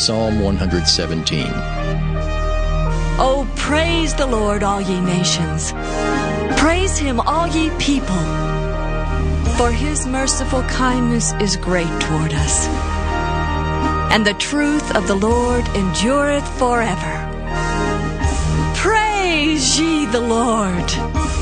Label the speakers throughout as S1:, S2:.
S1: Psalm 117.
S2: Oh, praise the Lord, all ye nations. Praise him, all ye people. For his merciful kindness is great toward us. And the truth of the Lord endureth forever. Praise ye the Lord.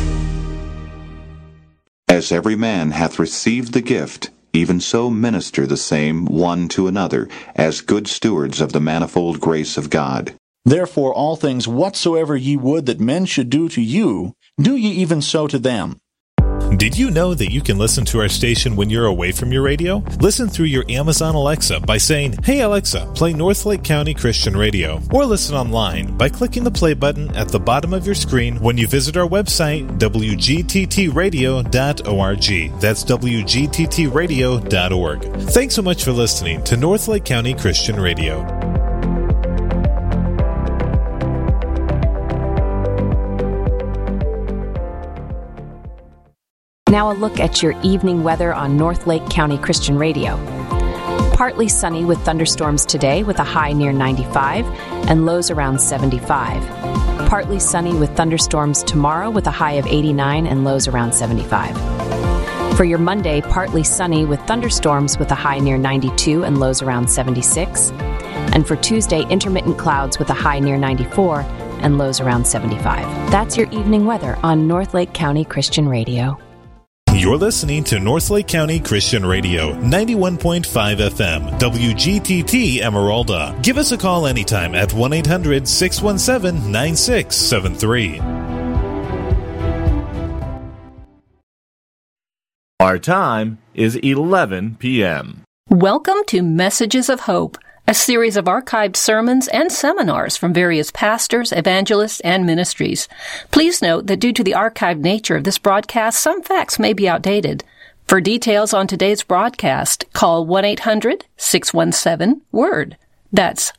S3: As every man hath received the gift, even so minister the same one to another, as good stewards of the manifold grace of God.
S4: Therefore all things whatsoever ye would that men should do to you, do ye even so to them.
S5: Did you know that you can listen to our station when you're away from your radio? Listen through your Amazon Alexa by saying, "Hey Alexa, play Northlake County Christian Radio." Or listen online by clicking the play button at the bottom of your screen when you visit our website, wgttradio.org. That's wgttradio.org. Thanks so much for listening to Northlake County Christian Radio.
S6: Now a look at your evening weather on Northlake County Christian Radio. Partly sunny with thunderstorms today with a high near 95 and lows around 75. Partly sunny with thunderstorms tomorrow with a high of 89 and lows around 75. For your Monday, partly sunny with thunderstorms with a high near 92 and lows around 76. And for Tuesday, intermittent clouds with a high near 94 and lows around 75. That's your evening weather on Northlake County Christian Radio.
S5: You're listening to Northlake County Christian Radio, 91.5 FM, WGTT Emeralda. Give us a call anytime at 1-800-617-9673.
S7: Our time is 11 p.m.
S8: Welcome to Messages of Hope, a series of archived sermons and seminars from various pastors, evangelists, and ministries. Please note that due to the archived nature of this broadcast, some facts may be outdated. For details on today's broadcast, call 1-800-617-WORD. That's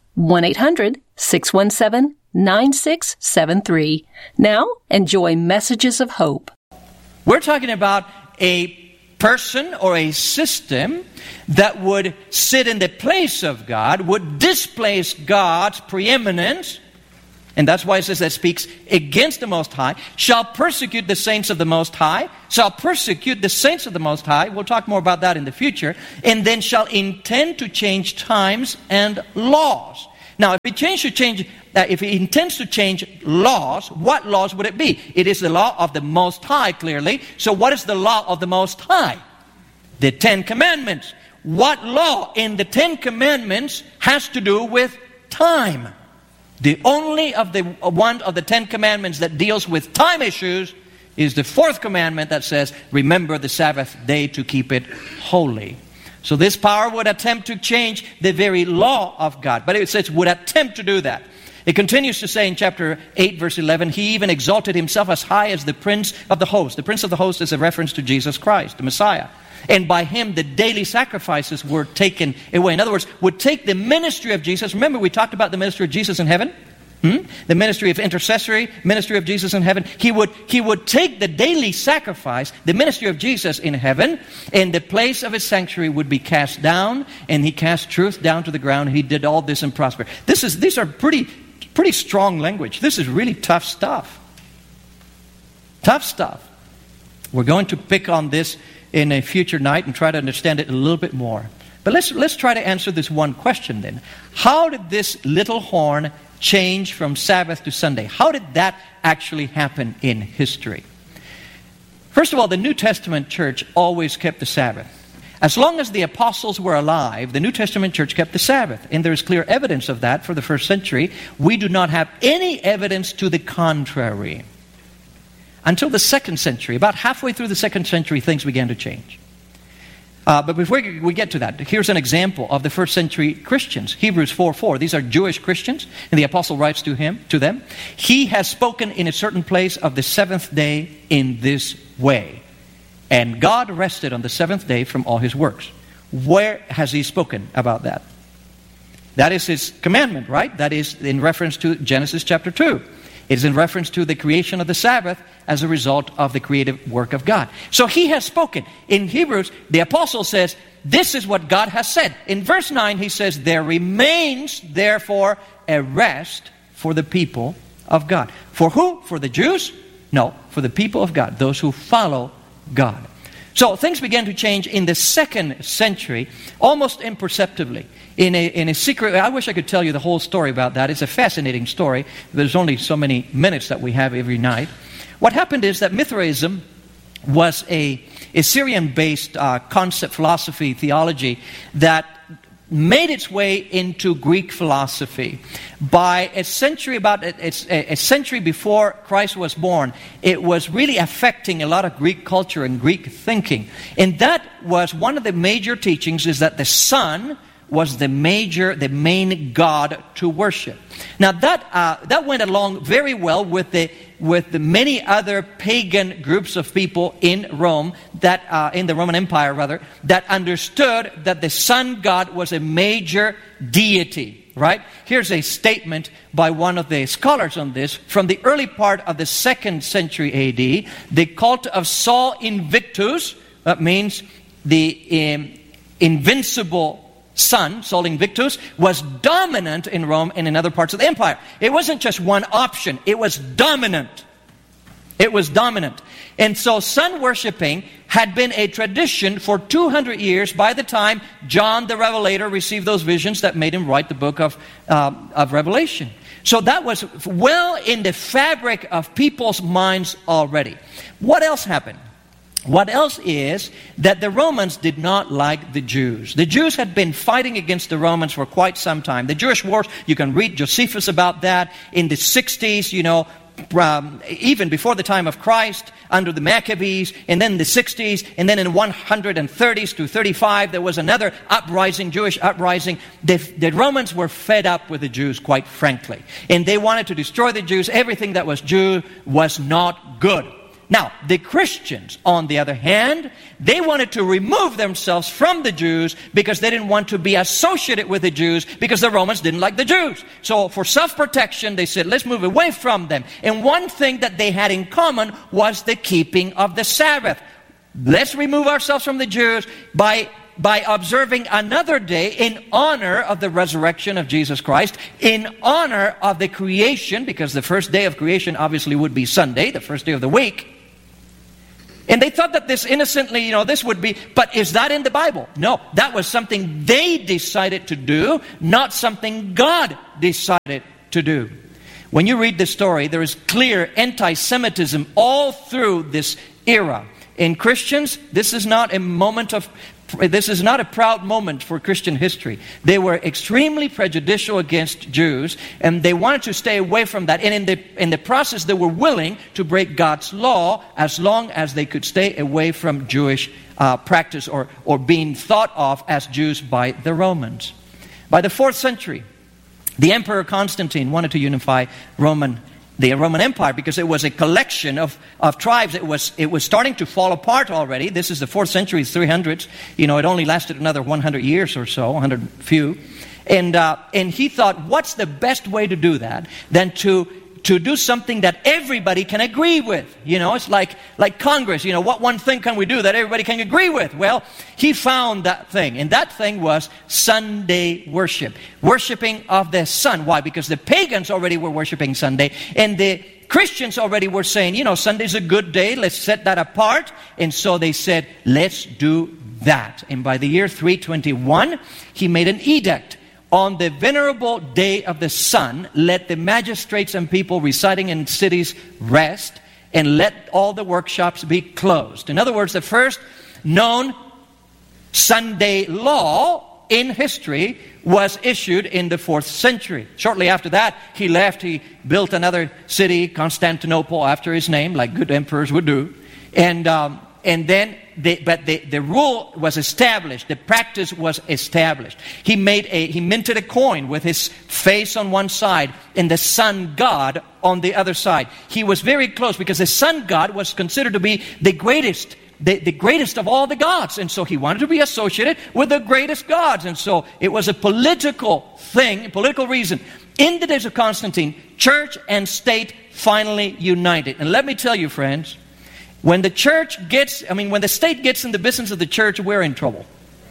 S8: 1-800-617-9673. Now, enjoy Messages of Hope.
S9: We're talking about a person or a system that would sit in the place of God, would displace God's preeminence, and that's why it says that speaks against the Most High, shall persecute the saints of the Most High, shall persecute the saints of the Most High, we'll talk more about that in the future, and then shall intend to change times and laws. Now, if it intends to change laws, what laws would it be? It is the law of the Most High, clearly. So what is the law of the Most High? The Ten Commandments. What law in the Ten Commandments has to do with time? The only one of the Ten Commandments that deals with time issues is the fourth commandment that says, remember the Sabbath day to keep it holy. So this power would attempt to change the very law of God. But it says would attempt to do that. It continues to say in chapter 8, verse 11, he even exalted himself as high as the prince of the host. The prince of the host is a reference to Jesus Christ, the Messiah. And by him, the daily sacrifices were taken away. In other words, would take the ministry of Jesus. Remember, we talked about the ministry of Jesus in heaven? The ministry of intercessory, ministry of Jesus in heaven. He would take the daily sacrifice, the ministry of Jesus in heaven, and the place of his sanctuary would be cast down, and he cast truth down to the ground. He did all this and prosper. These are pretty strong language. This is really tough stuff. Tough stuff. We're going to pick on this in a future night and try to understand it a little bit more. But let's try to answer this one question then. How did this little horn change from Sabbath to Sunday? How did that actually happen in history? First of all, the New Testament church always kept the Sabbath. As long as the apostles were alive, the New Testament church kept the Sabbath. And there is clear evidence of that for the first century. We do not have any evidence to the contrary. Until the second century, about halfway through the second century, things began to change. But before we get to that, here's an example of the first century Christians. Hebrews 4:4. These are Jewish Christians, and the apostle writes to them. He has spoken in a certain place of the seventh day in this way. And God rested on the seventh day from all his works. Where has he spoken about that? That is his commandment, right? That is in reference to Genesis chapter 2. It is in reference to the creation of the Sabbath as a result of the creative work of God. So he has spoken. In Hebrews, the apostle says, this is what God has said. In verse 9, he says, there remains, therefore, a rest for the people of God. For who? For the Jews? No, for the people of God, those who follow God. So things began to change in the 2nd century, almost imperceptibly. In a secret, I wish I could tell you the whole story about that. It's a fascinating story. There's only so many minutes that we have every night. What happened is that Mithraism was a Syrian-based concept, philosophy, theology that made its way into Greek philosophy. By a century before Christ was born, it was really affecting a lot of Greek culture and Greek thinking. And that was one of the major teachings, is that the sun was the main god to worship. Now that went along very well with the many other pagan groups of people in Rome, that in the Roman Empire rather, that understood that the sun god was a major deity. Right? Here's a statement by one of the scholars on this from the early part of the 2nd century AD. The cult of Sol Invictus, that means the invincible sun, Sol Invictus, was dominant in Rome and in other parts of the empire. It wasn't just one option, it was dominant. It was dominant. And so sun worshiping had been a tradition for 200 years by the time John the Revelator received those visions that made him write the book of Revelation. So that was well in the fabric of people's minds already. What else happened? What else is that the Romans did not like the Jews. The Jews had been fighting against the Romans for quite some time. The Jewish wars, you can read Josephus about that. In the 60s, even before the time of Christ, under the Maccabees, and then the 60s, and then in 130s to 35, there was another uprising, Jewish uprising. The Romans were fed up with the Jews, quite frankly. And they wanted to destroy the Jews. Everything that was Jew was not good. Now, the Christians, on the other hand, they wanted to remove themselves from the Jews because they didn't want to be associated with the Jews because the Romans didn't like the Jews. So for self-protection, they said, let's move away from them. And one thing that they had in common was the keeping of the Sabbath. Let's remove ourselves from the Jews by observing another day in honor of the resurrection of Jesus Christ, in honor of the creation, because the first day of creation obviously would be Sunday, the first day of the week. And they thought that this innocently, this would be, but is that in the Bible? No, that was something they decided to do, not something God decided to do. When you read the story, there is clear anti-Semitism all through this era. In Christians, this is not a proud moment for Christian history. They were extremely prejudicial against Jews, and they wanted to stay away from that. And in the process, they were willing to break God's law as long as they could stay away from Jewish practice or being thought of as Jews by the Romans. By the 4th century, the Emperor Constantine wanted to unify the Roman Empire because it was a collection of tribes. It was starting to fall apart already. This is the 4th century, 300s. It only lasted another 100 years or so, 100 few. And he thought, what's the best way to do that than to do something that everybody can agree with? It's like Congress. What one thing can we do that everybody can agree with? Well, he found that thing, and that thing was Sunday worship. Worshiping of the sun. Why? Because the pagans already were worshiping Sunday, and the Christians already were saying, Sunday's a good day, let's set that apart. And so they said, let's do that. And by the year 321, he made an edict. On the venerable day of the sun, let the magistrates and people residing in cities rest, and let all the workshops be closed. In other words, the first known Sunday law in history was issued in the 4th century. Shortly after that, he left. He built another city, Constantinople, after his name, like good emperors would do. And then the rule was established. The practice was established. He minted a coin with his face on one side and the sun god on the other side. He was very close because the sun god was considered to be the greatest of all the gods. And so he wanted to be associated with the greatest gods. And so it was a political thing, a political reason. In the days of Constantine, church and state finally united. And let me tell you, friends, when the state gets in the business of the church, we're in trouble.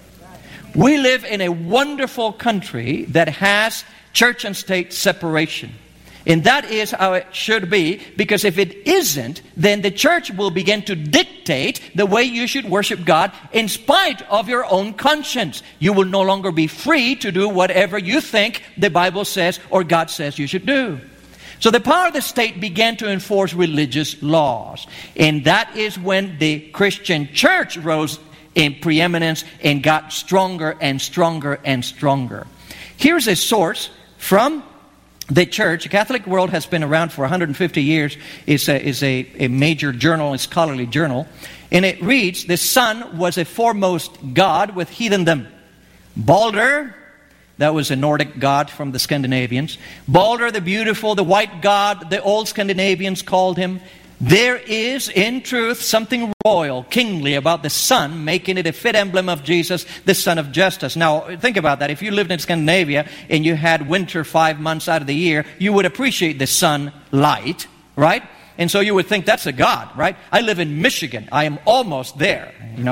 S9: We live in a wonderful country that has church and state separation. And that is how it should be, because if it isn't, then the church will begin to dictate the way you should worship God in spite of your own conscience. You will no longer be free to do whatever you think the Bible says or God says you should do. So the power of the state began to enforce religious laws. And that is when the Christian church rose in preeminence and got stronger and stronger and stronger. Here's a source from the church. The Catholic World has been around for 150 years. It's a major journal, a scholarly journal. And it reads, the sun was a foremost god with heathendom. Balder, that was a Nordic god from the Scandinavians. Balder the beautiful, the white god, the old Scandinavians called him. There is, in truth, something royal, kingly about the sun, making it a fit emblem of Jesus, the Son of Justice. Now, think about that. If you lived in Scandinavia and you had winter 5 months out of the year, you would appreciate the sunlight, right? And so you would think that's a god, right? I live in Michigan. I am almost there,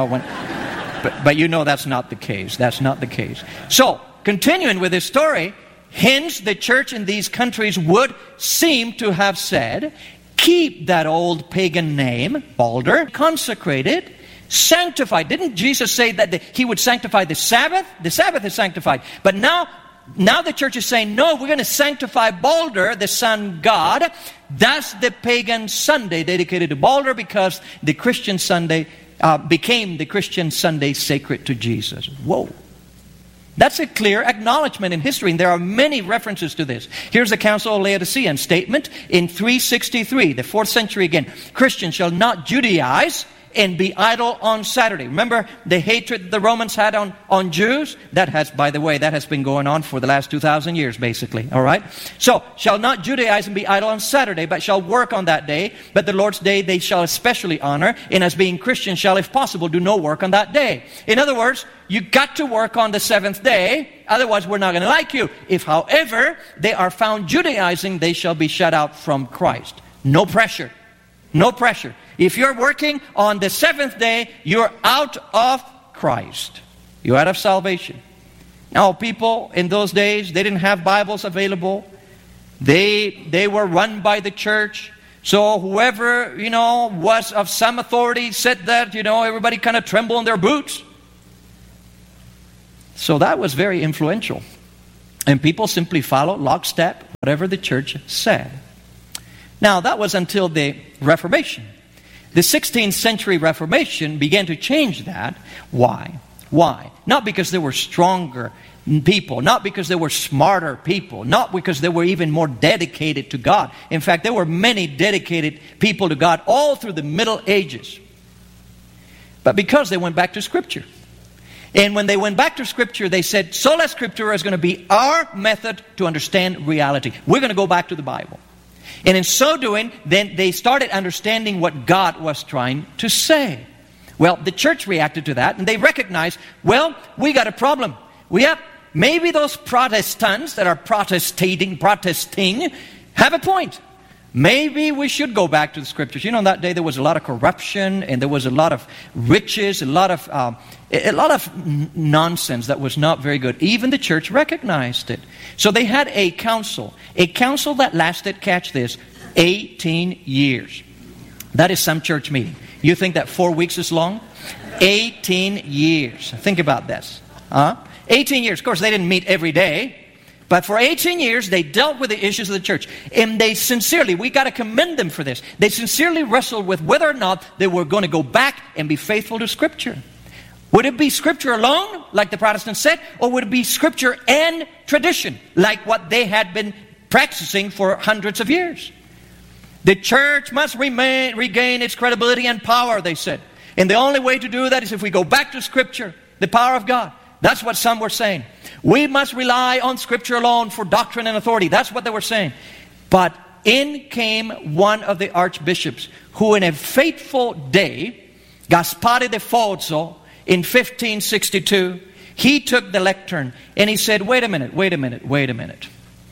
S9: but you know that's not the case. That's not the case. So, continuing with this story, hence the church in these countries would seem to have said, keep that old pagan name, Balder, consecrated, sanctified. Didn't Jesus say that he would sanctify the Sabbath? The Sabbath is sanctified. But now the church is saying, no, we're going to sanctify Balder, the sun god. That's the pagan Sunday dedicated to Balder, because the Christian Sunday became the Christian Sunday sacred to Jesus. Whoa. That's a clear acknowledgement in history, and there are many references to this. Here's the Council of Laodicean statement in 363, the 4th century again. Christians shall not Judaize and be idle on Saturday. Remember the hatred the Romans had on Jews? That has been going on for the last 2,000 years, basically. All right? So, shall not Judaize and be idle on Saturday, but shall work on that day. But the Lord's day they shall especially honor, and as being Christians shall, if possible, do no work on that day. In other words, you got to work on the 7th day, otherwise we're not going to like you. If, however, they are found Judaizing, they shall be shut out from Christ. No pressure. No pressure. If you're working on the 7th day, you're out of Christ. You're out of salvation. Now, people in those days, they didn't have Bibles available. They were run by the church. So whoever, was of some authority said that, everybody kind of trembled in their boots. So that was very influential. And people simply followed lockstep whatever the church said. Now, that was until the Reformation. The 16th century Reformation began to change that. Why? Why? Not because there were stronger people, not because there were smarter people, not because they were even more dedicated to God. In fact, there were many dedicated people to God all through the Middle Ages. But because they went back to Scripture. And when they went back to Scripture, they said, Sola Scriptura is going to be our method to understand reality. We're going to go back to the Bible. And in so doing, then they started understanding what God was trying to say. Well, the church reacted to that, and they recognized, we got a problem. Maybe those Protestants that are protesting, have a point. Maybe we should go back to the Scriptures. In that day there was a lot of corruption, and there was a lot of riches, a lot of nonsense that was not very good. Even the church recognized it. So they had a council that lasted, catch this, 18 years. That is some church meeting. You think that 4 weeks is long? 18 years. Think about this. 18 years. Of course, they didn't meet every day. But for 18 years, they dealt with the issues of the church. And they sincerely, we got to commend them for this. They sincerely wrestled with whether or not they were going to go back and be faithful to Scripture. Would it be Scripture alone, like the Protestants said? Or would it be Scripture and tradition, like what they had been practicing for hundreds of years? The church must regain its credibility and power, they said. And the only way to do that is if we go back to Scripture, the power of God. That's what some were saying. We must rely on Scripture alone for doctrine and authority. That's what they were saying. But in came one of the archbishops who in a fateful day, Gaspare de Fozzo, in 1562, he took the lectern and he said, wait a minute.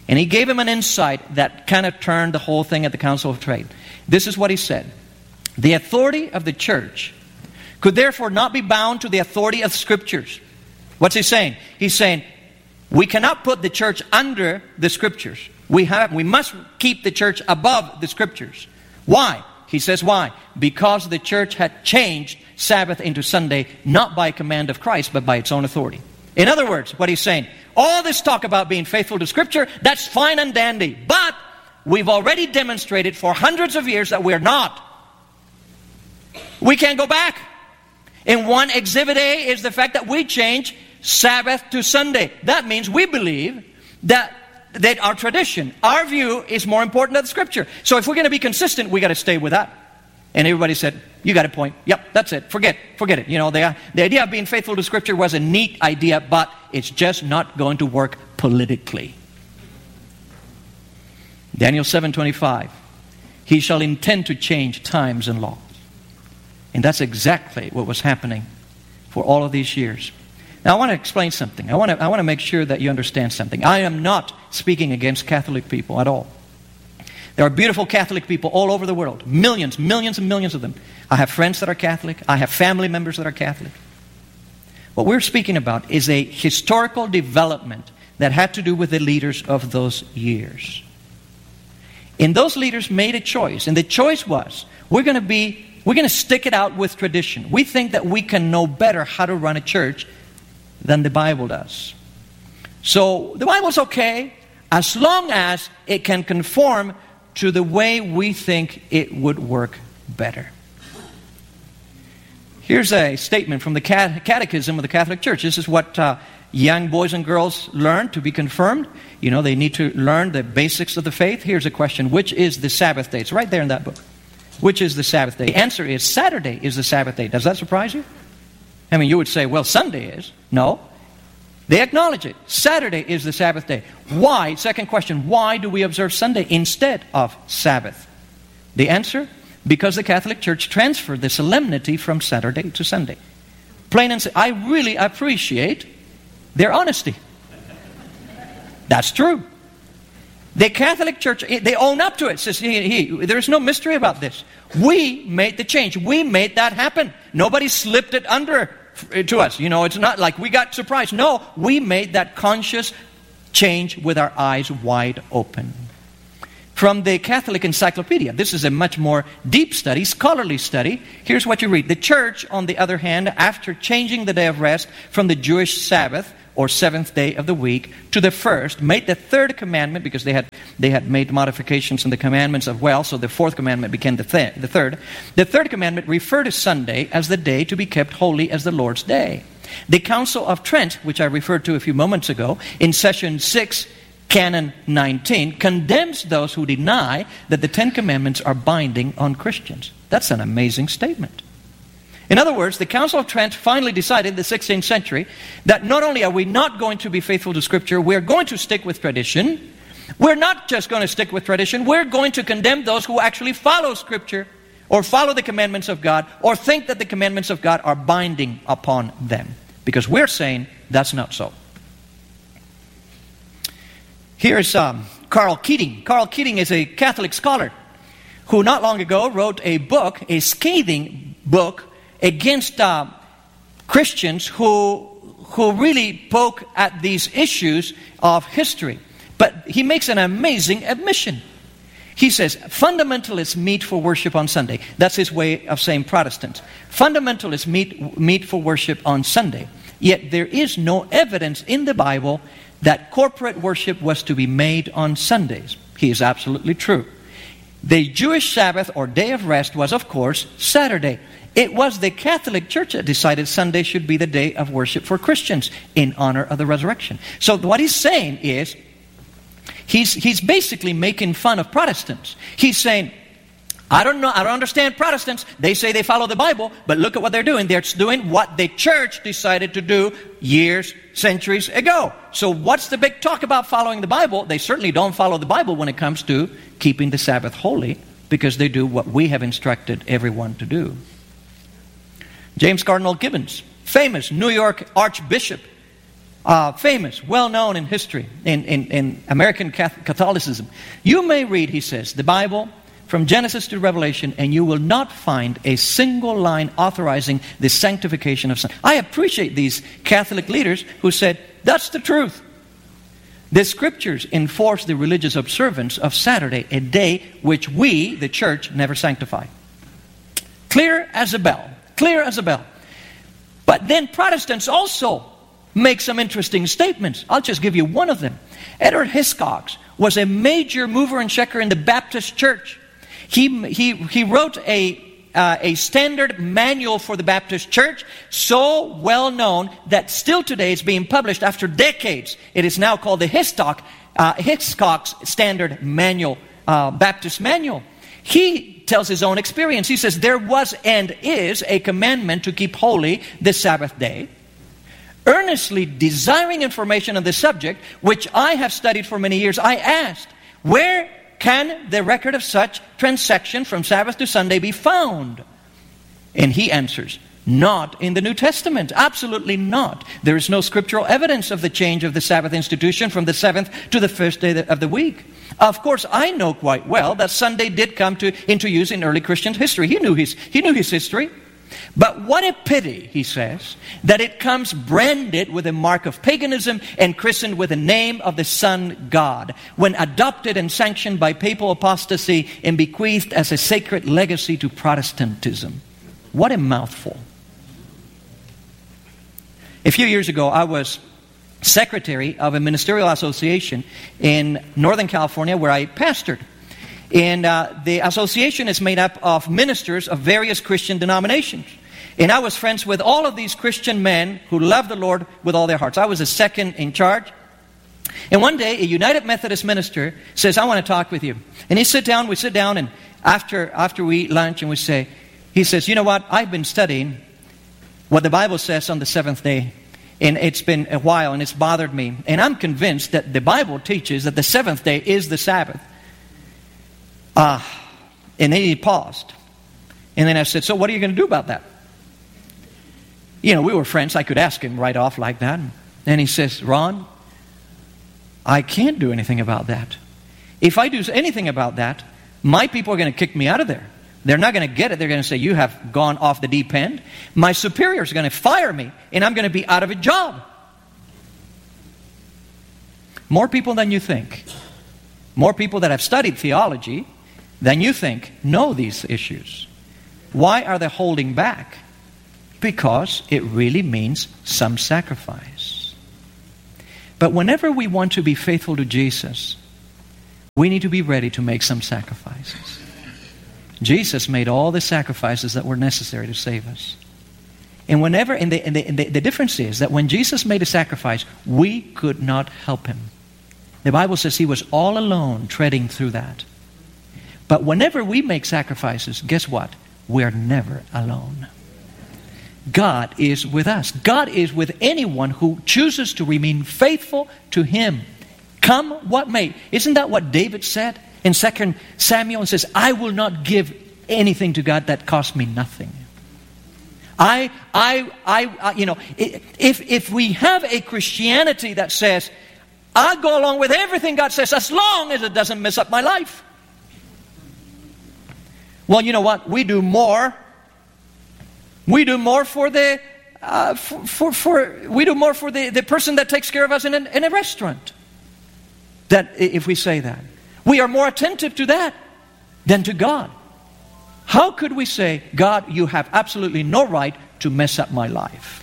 S9: And he gave him an insight that kind of turned the whole thing at the Council of Trade. This is what he said. The authority of the church could therefore not be bound to the authority of Scriptures. What's he saying? He's saying, we cannot put the church under the Scriptures. We must keep the church above the Scriptures. Why? He says why? Because the church had changed Sabbath into Sunday, not by command of Christ, but by its own authority. In other words, what he's saying, all this talk about being faithful to Scripture, that's fine and dandy. But we've already demonstrated for hundreds of years that we're not. We can't go back. And one exhibit A is the fact that we change Sabbath to Sunday. That means we believe that our tradition, our view is more important than the Scripture. So if we're going to be consistent, we got to stay with that. And everybody said, you got a point. Yep, that's it. Forget it. You know, the idea of being faithful to Scripture was a neat idea, but it's just not going to work politically. Daniel 7:25. He shall intend to change times and laws. And that's exactly what was happening for all of these years. Now I want to explain something. I want to make sure that you understand something. I am not speaking against Catholic people at all. There are beautiful Catholic people all over the world. Millions and millions of them. I have friends that are Catholic. I have family members that are Catholic. What we're speaking about is a historical development that had to do with the leaders of those years. And those leaders made a choice. And the choice was, we're going to stick it out with tradition. We think that we can know better how to run a church than the Bible does. So the Bible's okay as long as it can conform to the way we think it would work better. Here's a statement from the Catechism of the Catholic Church. This is what young boys and girls learn to be confirmed. You know, they need to learn the basics of the faith. Here's a question. Which is the Sabbath day? It's right there in that book. Which is the Sabbath day? The answer is Saturday is the Sabbath day. Does that surprise you? I mean, you would say, well, Sunday is. No. They acknowledge it. Saturday is the Sabbath day. Why? Second question. Why do we observe Sunday instead of Sabbath? The answer? Because the Catholic Church transferred the solemnity from Saturday to Sunday. Plain and simple. I really appreciate their honesty. That's true. The Catholic Church, they own up to it. Says, there's no mystery about this. We made the change. We made that happen. Nobody slipped it under to us. You know, it's not like we got surprised. No, we made that conscious change with our eyes wide open. From the Catholic Encyclopedia, this is a much more deep study, scholarly study. Here's what you read. The Church, on the other hand, after changing the day of rest from the Jewish Sabbath, or seventh day of the week, to the first, made the third commandment, because they had made modifications in the commandments of well, so the fourth commandment became the third. The third commandment referred to Sunday as the day to be kept holy as the Lord's day. The Council of Trent, which I referred to a few moments ago, in session 6, Canon 19, condemns those who deny that the Ten Commandments are binding on Christians. That's an amazing statement. In other words, the Council of Trent finally decided in the 16th century that not only are we not going to be faithful to Scripture, we're going to stick with tradition. We're not just going to stick with tradition, we're going to condemn those who actually follow Scripture or follow the commandments of God or think that the commandments of God are binding upon them. Because we're saying that's not so. Here's Carl Keating. Carl Keating is a Catholic scholar who not long ago wrote a book, a scathing book, against Christians who really poke at these issues of history. But he makes an amazing admission. He says, fundamentalists meet for worship on Sunday. That's his way of saying Protestants. Fundamentalists meet for worship on Sunday. Yet there is no evidence in the Bible that corporate worship was to be made on Sundays. He is absolutely true. The Jewish Sabbath or day of rest was, of course, Saturday. It was the Catholic Church that decided Sunday should be the day of worship for Christians in honor of the resurrection. So what he's saying is, he's basically making fun of Protestants. He's saying, I don't understand Protestants. They say they follow the Bible, but look at what they're doing. They're doing what the church decided to do years, centuries ago. So what's the big talk about following the Bible? They certainly don't follow the Bible when it comes to keeping the Sabbath holy, because they do what we have instructed everyone to do. James Cardinal Gibbons, famous New York Archbishop, famous, well-known in history, in American Catholicism. You may read, he says, the Bible from Genesis to Revelation, and you will not find a single line authorizing the sanctification of sin. I appreciate these Catholic leaders who said, that's the truth. The Scriptures enforce the religious observance of Saturday, a day which we, the church, never sanctify. Clear as a bell. Clear as a bell. But then Protestants also make some interesting statements. I'll just give you one of them. Edward Hiscox was a major mover and shaker in the Baptist church. He wrote a standard manual for the Baptist church, so well known that still today it's being published after decades. It is now called the Hiscox Standard Manual, Baptist Manual. He tells his own experience. He says, there was and is a commandment to keep holy the Sabbath day. Earnestly desiring information on the subject, which I have studied for many years, I asked, where can the record of such transaction from Sabbath to Sunday be found? And he answers, not in the New Testament. Absolutely not. There is no scriptural evidence of the change of the Sabbath institution from the seventh to the first day of the week. Of course, I know quite well that Sunday did come into use in early Christian history. He knew his history. But what a pity, he says, that it comes branded with a mark of paganism and christened with the name of the Sun God, when adopted and sanctioned by papal apostasy and bequeathed as a sacred legacy to Protestantism. What a mouthful. A few years ago, I was secretary of a ministerial association in Northern California where I pastored. And the association is made up of ministers of various Christian denominations. And I was friends with all of these Christian men who love the Lord with all their hearts. I was the second in charge. And one day, a United Methodist minister says, I want to talk with you. And we sit down, and after we lunch, and he says, you know what, I've been studying what the Bible says on the seventh day. And it's been a while, and it's bothered me. And I'm convinced that the Bible teaches that the seventh day is the Sabbath. And then he paused. And then I said, so what are you going to do about that? You know, we were friends. I could ask him right off like that. And he says, Ron, I can't do anything about that. If I do anything about that, my people are going to kick me out of there. They're not going to get it. They're going to say, you have gone off the deep end. My superiors are going to fire me, and I'm going to be out of a job. More people than you think. More people that have studied theology than you think know these issues. Why are they holding back? Because it really means some sacrifice. But whenever we want to be faithful to Jesus, we need to be ready to make some sacrifices. Jesus made all the sacrifices that were necessary to save us. And the difference is that when Jesus made a sacrifice, we could not help him. The Bible says he was all alone treading through that. But whenever we make sacrifices, guess what? We're never alone. God is with us. God is with anyone who chooses to remain faithful to him. Come what may. Isn't that what David said in 2 Samuel? It says, I will not give anything to God that costs me nothing. If we have a Christianity that says, I'll go along with everything God says as long as it doesn't mess up my life. Well, you know what? We do more. We do more for the person that takes care of us in a restaurant. That if we say that, we are more attentive to that than to God. How could we say, God, you have absolutely no right to mess up my life?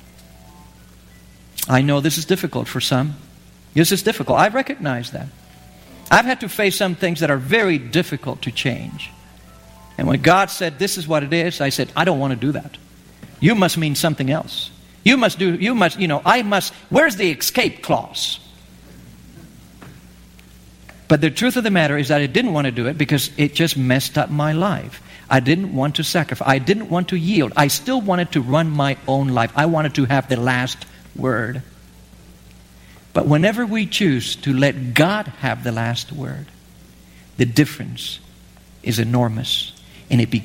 S9: I know this is difficult for some. This is difficult. I recognize that. I've had to face some things that are very difficult to change. And when God said, this is what it is, I said, I don't want to do that. You must mean something else. Where's the escape clause? But the truth of the matter is that I didn't want to do it because it just messed up my life. I didn't want to sacrifice. I didn't want to yield. I still wanted to run my own life. I wanted to have the last word. But whenever we choose to let God have the last word, the difference is enormous. And it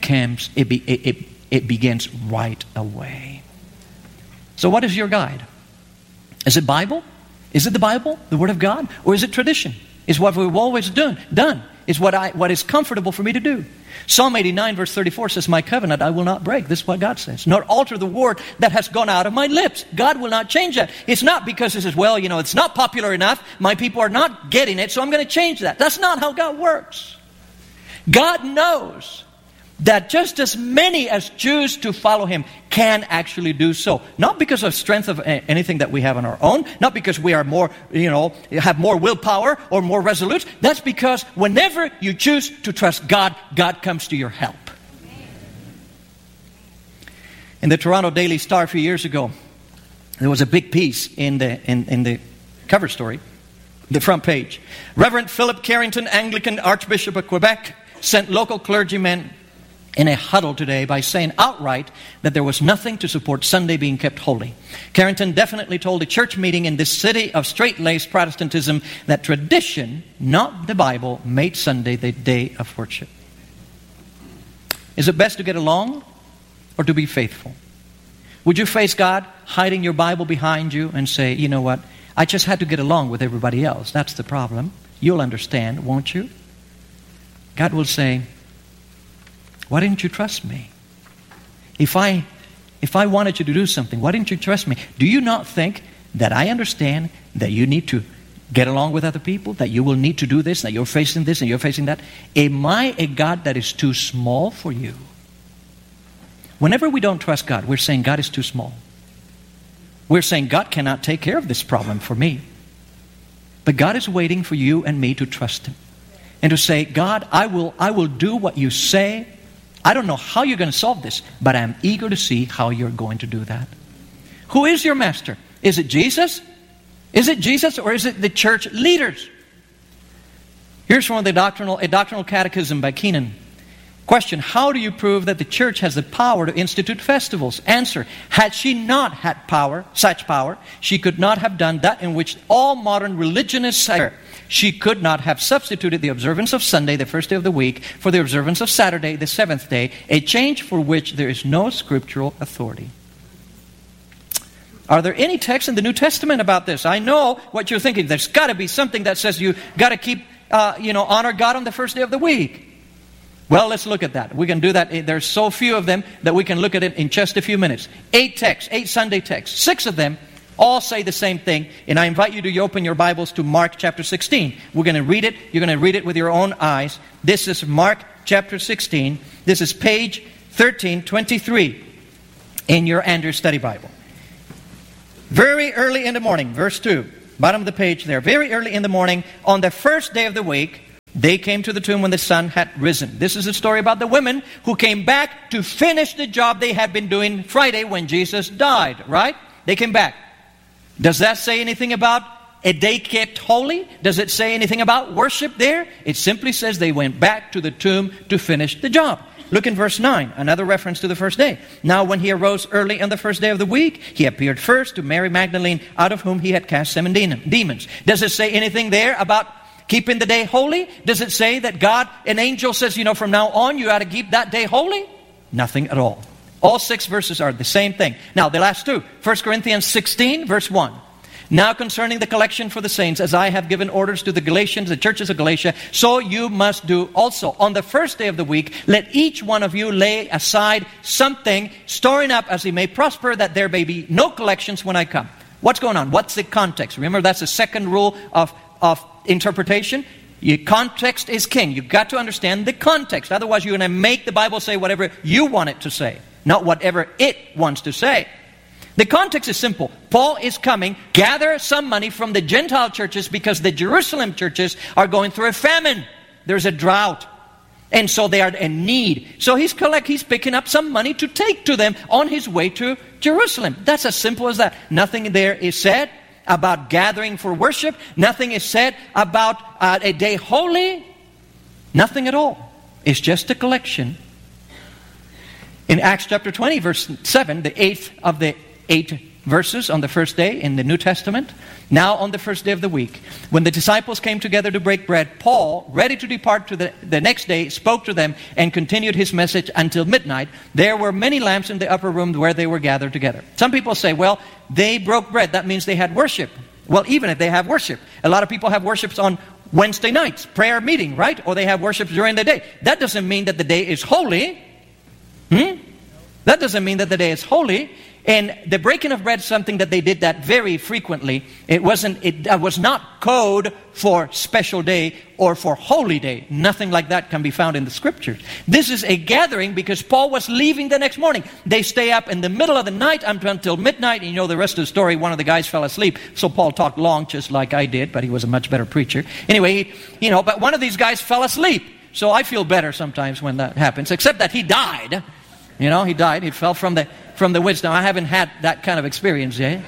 S9: begins right away. So what is your guide? Is it Bible? Is it the Bible, the Word of God? Or is it tradition? Is what we've always done. Is what is comfortable for me to do. Psalm 89 verse 34 says, my covenant I will not break. This is what God says. Nor alter the word that has gone out of my lips. God will not change that. It's not because He says, well, it's not popular enough. My people are not getting it, so I'm going to change that. That's not how God works. God knows that just as many as choose to follow Him can actually do so. Not because of strength of anything that we have on our own. Not because we are more, have more willpower or more resolute. That's because whenever you choose to trust God, God comes to your help. In the Toronto Daily Star a few years ago, there was a big piece in the cover story, the front page. Reverend Philip Carrington, Anglican Archbishop of Quebec, sent local clergymen in a huddle today by saying outright that there was nothing to support Sunday being kept holy. Carrington definitely told a church meeting in this city of straight-laced Protestantism that tradition, not the Bible, made Sunday the day of worship. Is it best to get along or to be faithful? Would you face God hiding your Bible behind you and say, you know what, I just had to get along with everybody else. That's the problem. You'll understand, won't you? God will say, why didn't you trust me? If I wanted you to do something, why didn't you trust me? Do you not think that I understand that you need to get along with other people, that you will need to do this, that you're facing this and you're facing that? Am I a God that is too small for you? Whenever we don't trust God, we're saying God is too small. We're saying God cannot take care of this problem for me. But God is waiting for you and me to trust Him. And to say, God, I will do what you say. I don't know how you're going to solve this, but I'm eager to see how you're going to do that. Who is your master? Is it Jesus? Is it Jesus or is it the church leaders? Here's from a doctrinal catechism by Keenan. Question, how do you prove that the church has the power to institute festivals? Answer, had she not had such power, she could not have done that in which all modern religionists say. She could not have substituted the observance of Sunday, the first day of the week, for the observance of Saturday, the seventh day, a change for which there is no scriptural authority. Are there any texts in the New Testament about this? I know what you're thinking. There's got to be something that says you got to keep, honor God on the first day of the week. Well, let's look at that. We can do that. There's so few of them that we can look at it in just a few minutes. 8 texts, 8 Sunday texts. 6 of them all say the same thing. And I invite you to open your Bibles to Mark chapter 16. We're going to read it. You're going to read it with your own eyes. This is Mark chapter 16. This is page 1323 in your Andrews Study Bible. Very early in the morning, verse 2, bottom of the page there. Very early in the morning, on the first day of the week, they came to the tomb when the sun had risen. This is a story about the women who came back to finish the job they had been doing Friday when Jesus died, right? They came back. Does that say anything about a day kept holy? Does it say anything about worship there? It simply says they went back to the tomb to finish the job. Look in verse 9, another reference to the first day. Now when he arose early on the first day of the week, he appeared first to Mary Magdalene, out of whom he had cast 7 demons. Does it say anything there about keeping the day holy? Does it say that God, an angel says, from now on you ought to keep that day holy? Nothing at all. All 6 verses are the same thing. Now the last 2, 1 Corinthians 16 verse 1. Now concerning the collection for the saints, as I have given orders to the Galatians, the churches of Galatia, so you must do also. On the first day of the week, let each one of you lay aside something, storing up as he may prosper, that there may be no collections when I come. What's going on? What's the context? Remember, that's the second rule of interpretation. Your context is king. You've got to understand the context. Otherwise, you're going to make the Bible say whatever you want it to say, not whatever it wants to say. The context is simple. Paul is coming, gather some money from the Gentile churches because the Jerusalem churches are going through a famine. There's a drought. And so they are in need. So he's picking up some money to take to them on his way to Jerusalem. That's as simple as that. Nothing there is said about gathering for worship. Nothing is said about a day holy. Nothing at all. It's just a collection. In Acts chapter 20, verse 7, the 8th of the 8 verses on the first day in the New Testament. Now on the first day of the week, when the disciples came together to break bread, Paul, ready to depart to the next day, spoke to them and continued his message until midnight. There were many lamps in the upper room where they were gathered together. Some people say, well, they broke bread. That means they had worship. Well, even if they have worship, a lot of people have worships on Wednesday nights, prayer meeting, right? Or they have worships during the day. That doesn't mean that the day is holy. That doesn't mean that the day is holy. And the breaking of bread is something that they did that very frequently. It was not code for special day or for holy day. Nothing like that can be found in the Scriptures. This is a gathering because Paul was leaving the next morning. They stay up in the middle of the night until midnight. And you know the rest of the story. One of the guys fell asleep. So Paul talked long, just like I did, but he was a much better preacher. Anyway, but one of these guys fell asleep. So I feel better sometimes when that happens, except that he died. He died. He fell from the wisdom. I haven't had that kind of experience yet.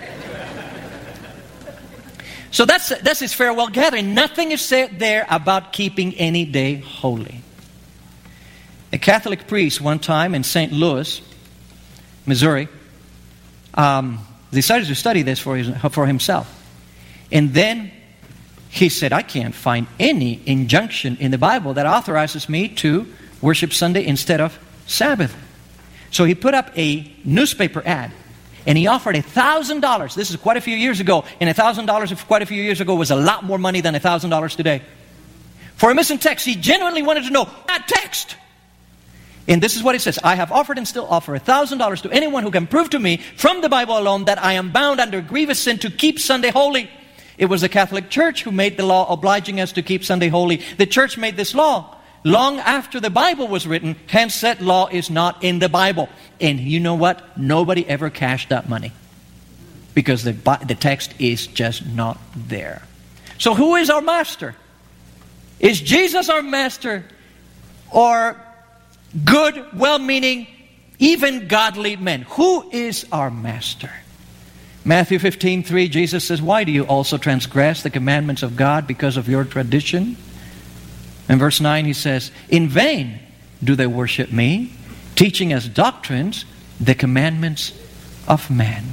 S9: So that's his farewell gathering. Nothing is said there about keeping any day holy. A Catholic priest one time in St. Louis, Missouri, decided to study this for himself. And then he said, I can't find any injunction in the Bible that authorizes me to worship Sunday instead of Sabbath. So he put up a newspaper ad, and he offered $1,000. This is quite a few years ago, and $1,000 quite a few years ago was a lot more money than $1,000 today. For a missing text, he genuinely wanted to know that text. And this is what he says, I have offered and still offer $1,000 to anyone who can prove to me from the Bible alone that I am bound under grievous sin to keep Sunday holy. It was the Catholic Church who made the law obliging us to keep Sunday holy. The Church made this law long after the Bible was written, hence that law is not in the Bible. And you know what? Nobody ever cashed that money because the text is just not there. So who is our master? Is Jesus our master, or good, well-meaning, even godly men? Who is our master? Matthew 15:3, Jesus says, why do you also transgress the commandments of God because of your tradition? In verse 9 he says, in vain do they worship me, teaching as doctrines the commandments of man.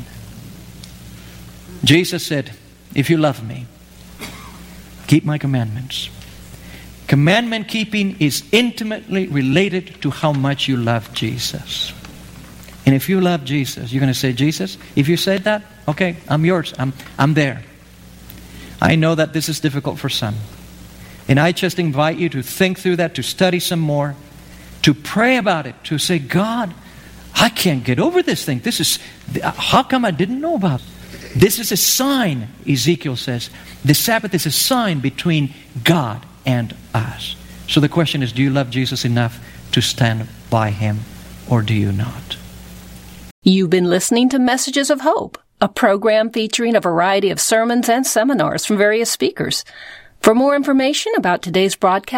S9: Jesus said, if you love me, keep my commandments. Commandment keeping is intimately related to how much you love Jesus. And if you love Jesus, you're going to say, Jesus, if you said that, okay, I'm yours. I'm there. I know that this is difficult for some. And I just invite you to think through that, to study some more, to pray about it, to say, God, I can't get over this thing. How come I didn't know about it? This is a sign, Ezekiel says. The Sabbath is a sign between God and us. So the question is, do you love Jesus enough to stand by Him, or do you not?
S8: You've been listening to Messages of Hope, a program featuring a variety of sermons and seminars from various speakers. For more information about today's broadcast,